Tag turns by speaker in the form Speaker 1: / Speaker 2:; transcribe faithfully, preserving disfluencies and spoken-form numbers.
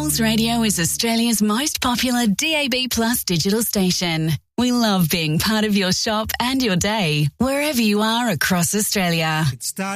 Speaker 1: Pulse Radio is Australia's most popular D A B Plus digital station. We love being part of your shop and your day, wherever you are across Australia.
Speaker 2: It started